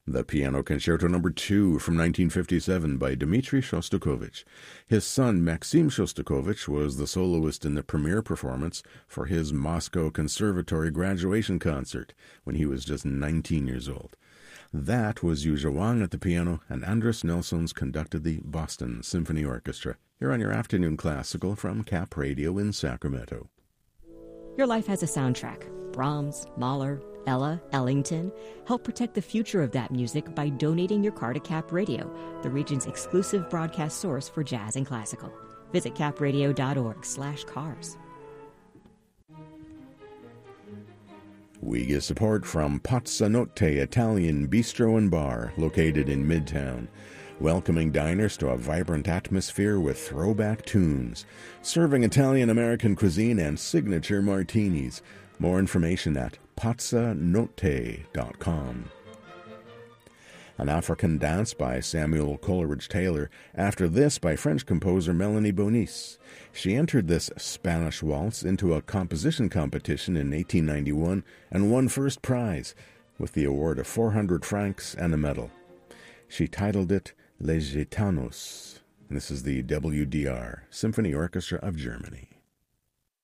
The Piano Concerto No. 2 from 1957 by Dmitri Shostakovich. His son, Maxim Shostakovich, was the soloist in the premiere performance for his Moscow Conservatory graduation concert when he was just 19 years old. That was Yu Zhawang at the piano, and Andras Nelsons conducted the Boston Symphony Orchestra. Here on your afternoon classical from Cap Radio in Sacramento. Your life has a soundtrack. Brahms, Mahler, Ella, Ellington. Help protect the future of that music by donating your car to Cap Radio, the region's exclusive broadcast source for jazz and classical. Visit capradio.org/cars. We get support from Pazzanotte Italian Bistro and Bar, located in Midtown, welcoming diners to a vibrant atmosphere with throwback tunes, serving Italian-American cuisine and signature martinis. More information at pazzanotte.com. An African Dance by Samuel Coleridge Taylor, after this by French composer Melanie Bonis. She entered this Spanish waltz into a composition competition in 1891 and won first prize with the award of 400 francs and a medal. She titled it Les Gitanos. This is the WDR Symphony Orchestra of Germany.